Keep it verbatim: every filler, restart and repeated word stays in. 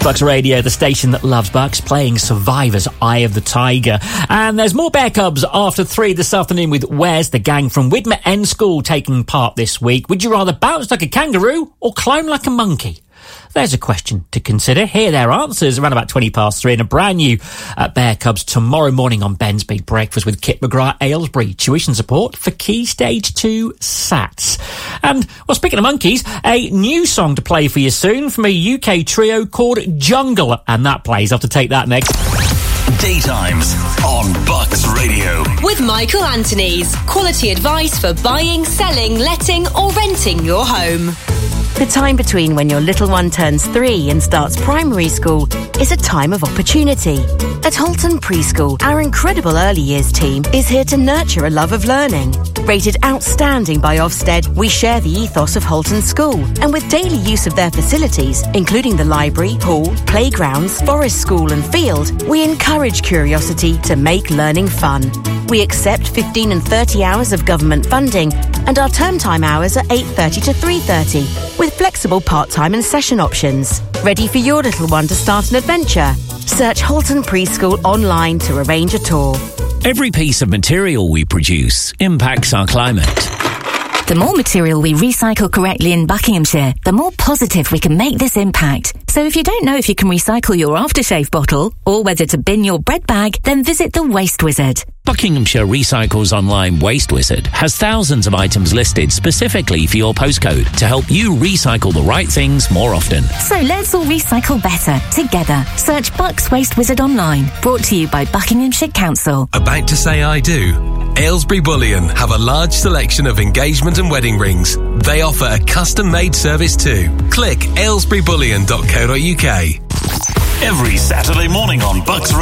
Bucks Radio, the station that loves Bucks, playing Survivor's Eye of the Tiger. And there's more Bear Cubs after three this afternoon with Wes, the gang from Widmer End School, taking part this week. Would you rather bounce like a kangaroo or climb like a monkey? There's a question to consider. Hear their answers around about twenty past three in a brand new uh, Bear Cubs tomorrow morning on Ben's Big Breakfast with Kit McGrath Aylesbury. Tuition support for Key Stage two SATs. And, well, speaking of monkeys, a new song to play for you soon from a U K trio called Jungle. And that plays. I'll have to take that next. Daytimes on Bucks Radio. With Michael Anthony's. Quality advice for buying, selling, letting or renting your home. The time between when your little one turns three and starts primary school is a time of opportunity. At Holton Preschool, our incredible early years team is here to nurture a love of learning. Rated outstanding by Ofsted, we share the ethos of Holton School, and with daily use of their facilities, including the library, hall, playgrounds, forest school and field, we encourage curiosity to make learning fun. We accept fifteen and thirty hours of government funding, and our term time hours are eight thirty to three thirty, with flexible part-time and session options. Ready for your little one to start an adventure? Search Holton Preschool online to arrange a tour. Every piece of material we produce impacts our climate. The more material we recycle correctly in Buckinghamshire, the more positive we can make this impact. So if you don't know if you can recycle your aftershave bottle or whether to bin your bread bag, then visit the Waste Wizard. Buckinghamshire Recycles Online Waste Wizard has thousands of items listed specifically for your postcode to help you recycle the right things more often. So let's all recycle better together. Search Bucks Waste Wizard online. Brought to you by Buckinghamshire Council. About to say I do? Aylesbury Bullion have a large selection of engagement and wedding rings. They offer a custom-made service too. Click aylesbury bullion dot co dot uk. Every Saturday morning on Bucks